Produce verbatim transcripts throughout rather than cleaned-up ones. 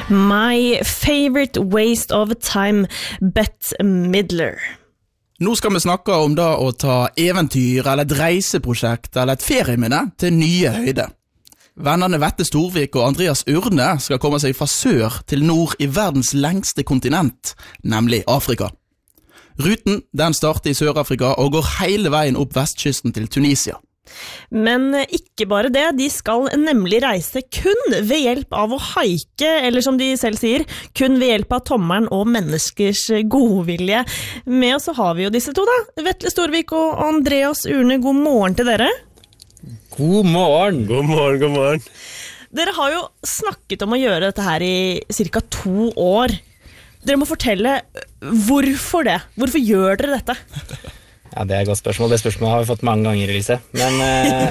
My favorite waste of time, Bette Midler. Nå skal vi snakke om da å ta eventyr, eller et reiseprosjekt, eller et ferieminne til nye høyde. Vennerne Vette Storvik og Andreas Urne skal komme seg fra sør til nord i verdens lengste kontinent, nemlig Afrika. Ruten den starter i Sør-Afrika og går hele veien opp vestkysten til Tunisia. Men ikke bare det, de skal nemlig reise kun ved hjelp av å haike, eller som de selv sier, kun ved hjelp av tommelen og menneskers godvilje. Med oss så har vi jo disse to da, Vetle Storvik og Andreas Urne, god morgen til dere. God morgen. God morgen, god morgen. Dere har jo snakket om å gjøre dette her i cirka to år. Dere må fortelle hvorfor det, hvorfor gjør dere dette? Ja, det er et godt spørsmål. Det spørsmålet har vi fått mange ganger, Elise. Men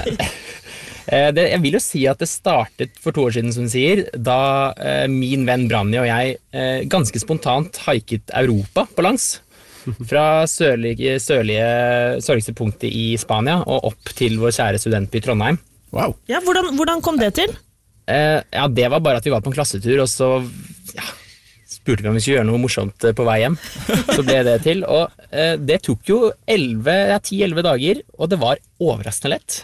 eh, det, jeg vil jo si at det startet for to år siden, som du sier, da eh, min venn Branni og jeg eh, ganske spontant haiket Europa på langs. Fra sørlige, sørlige, sørligste punktet i Spania og opp til vår kjære studentby Trondheim. Wow. Ja, hvordan, hvordan kom det til? Eh, ja, det var bare at vi var på en klassetur, og så... Ja, spurte vi om vi skulle gjøre noe morsomt på vei hjem. Så ble det til, og eh, det tok jo ti elleve dager, og det var overraskende lett.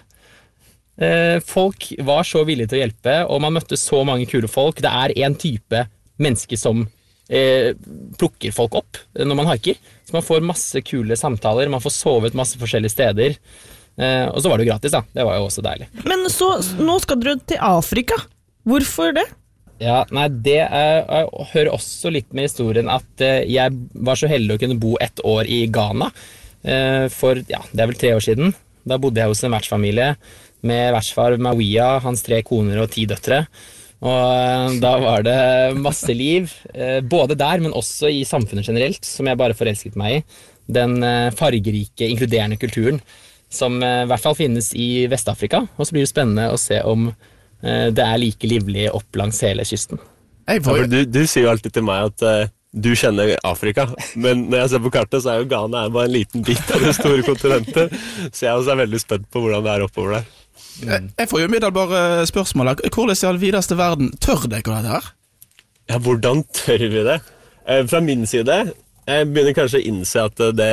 Eh, folk var så villige til å hjelpe, og man møtte så mange kule folk. Det er en type menneske som eh, plukker folk opp når man hiker, så man får masse kule samtaler, man får sovet masse forskjellige steder, eh, og så var det jo gratis da, det var jo også deilig. Men så, nå skal dere til Afrika. Hvorfor det? Ja, nei, det er, jeg hører også litt med historien at eh, jeg var så heldig å kunne bo ett år i Ghana eh, for, ja, det er vel tre år siden. Da bodde jeg hos en vertsfamilie med vertsfar Mawia, hans tre koner og ti døtre. Og eh, da var det masse liv, eh, både der, men også i samfunnet generelt, som jeg bare forelsket meg i. Den eh, fargerike, inkluderende kulturen, som eh, i hvert fall finnes i Vestafrika. Og så blir det spennende å se om det er like livlig opp langs hele kysten. Hey, ja, du, du sier jo alltid til meg at uh, du kjenner Afrika, men når jeg ser på kartet så er jo Ghana bare en liten bit av det store kontinentet, så jeg også er veldig spent på hvordan det er oppover der. Jeg, jeg får jo middelbare spørsmål. Hvordan i all videste verden tør dere dette her? Ja, hvordan tør vi det? Uh, fra min side, jeg begynner kanskje å innse at det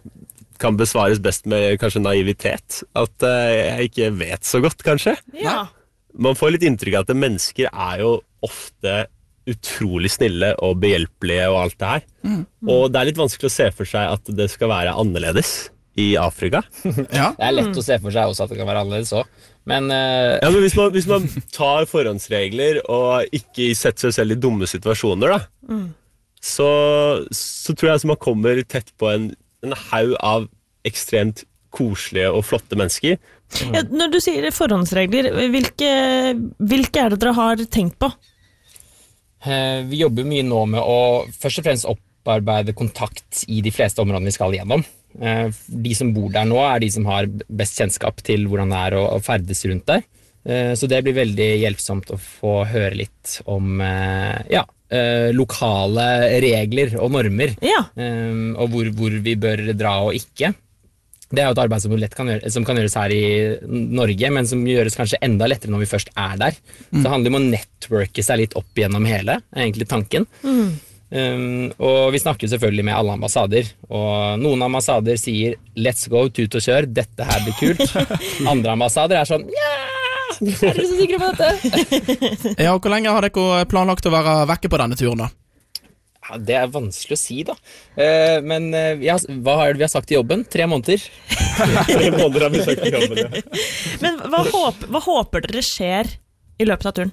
kan besvares best med kanskje naivitet, at uh, jeg ikke vet så godt kanskje. Ja. Man får litt inntrykk av at mennesker er jo ofte utrolig snille og behjelpelige og alt det her. Mm. Mm. Og det er litt vanskelig å se for seg at det skal være annerledes i Afrika. Ja. Det er lett å se for seg også at det kan være annerledes også. Men, uh... ja, men hvis, man, hvis man tar forhåndsregler og ikke setter seg selv i dumme situasjoner, da, mm. så, så tror jeg at man kommer tett på en, en haug av ekstremt koselige og flotte mennesker. Ja, når du sier forhåndsregler, hvilke, hvilke er det dere har tenkt på? Eh, vi jobber mye nå med å først og fremst opparbeide kontakt i de fleste områdene vi skal gjennom. Eh, de som bor der nå er de som har best kjennskap til hvordan det er å, å ferdes rundt der. Eh, så det blir veldig hjelpsomt å få høre litt om eh, ja, eh, lokale regler og normer, ja. eh, og hvor, hvor vi bør dra og ikke. Det er jo et arbeid som, lett kan gjøre, som kan gjøres her i Norge, men som gjøres kanskje enda lettere når vi først er der. Mm. Så det handler om å networke seg litt opp gjennom hele, er egentlig tanken. Mm. Um, og vi snakker selvfølgelig med alle ambassader, og noen ambassader sier let's go, tut og kjør, dette her blir kult. Andre ambassader er sånn, ja, er dere så sikre på dette? Ja, hvor lenge har dere planlagt å være vekke på denne turen da? Ja, det er vanskelig å si da. Uh, men uh, ja, hva har vi har sagt i jobben? Tre måneder. Tre måneder har vi sagt i jobben, ja. Men hva, håp, hva håper dere skjer i løpet av turen?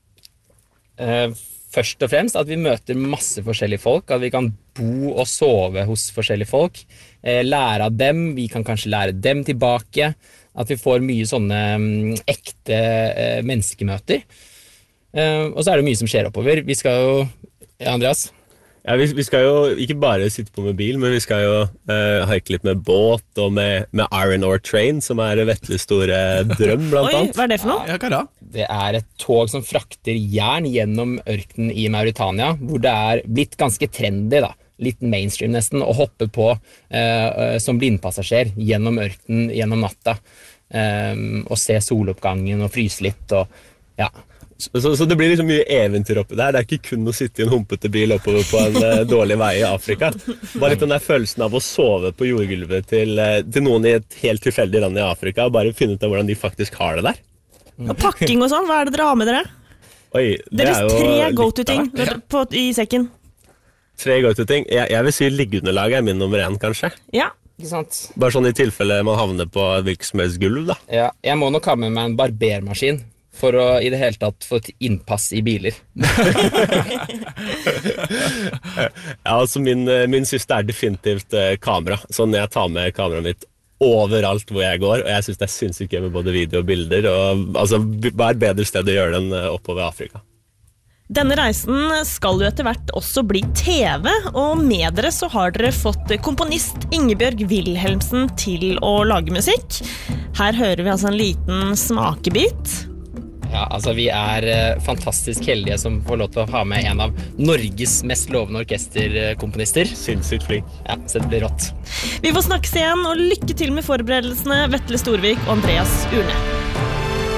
Uh, først og fremst at vi møter masse forskjellige folk, at vi kan bo og sove hos forskjellige folk, uh, lære av dem, vi kan kanskje lære dem tilbake, at vi får mye sånne um, ekte uh, menneskemøter. Uh, og så er det mye som skjer oppover. Vi skal jo, ja, Andreas? Ja, vi, vi skal jo ikke bare sitte på med bil, men vi skal jo uh, haike litt med båt og med, med Iron Ore Train, som er Vettles store drøm, blant Oi, annet. Hva er det for noe? Ja, hva da? Det er et tog som frakter jern gjennom ørkenen i Mauritania, hvor det er blitt ganske trendy da, litt mainstream nesten, å hoppe på uh, som blindpassasjer gjennom ørkenen, gjennom natta, um, og se soloppgangen og fryse litt, og ja... Så, så det blir liksom mye eventyr oppi der. Det er ikke kun å sitte i en humpete bil oppover på en uh, dårlig vei i Afrika. Bare litt den der følelsen av å sove på jordgulvet til, uh, til noen i et helt tilfeldig land i Afrika, og bare finne ut av hvordan de faktisk har det der. Og pakking og sånn, hva er det dere har med dere? Oi, det Deres er jo tre litt go-to-ting av hvert. på, i sekken. Tre go-to-ting. Jeg, jeg vil si liggeunderlag er min nummer én, kanskje. Ja. Ikke sant? Bare sånn i tilfelle man havner på virksomhetsgulv, da. Ja, jeg må nok ha med meg en barbermaskin for å i det hele tatt få et innpass i biler. Ja, altså min, min siste er definitivt eh, kamera. Så når jeg tar med kameraet mitt overalt hvor jeg går, og jeg synes det er sinnssykt gøy med både video og bilder, og altså, hva er et bedre sted å gjøre det enn oppover Afrika? Denne reisen skal jo etter hvert også bli T V, og med dere så har dere fått komponist Ingebjørg Wilhelmsen til å lage musikk. Her hører vi altså en liten smakebit. Ja, altså vi er eh, fantastisk heldige som får lov til å ha med en av Norges mest lovende orkesterkomponister. Sinnssykt flink. Ja, så det blir rått. Vi får snakkes igjen, og lykke til med forberedelsene, Vetle Storvik og Andreas Urne.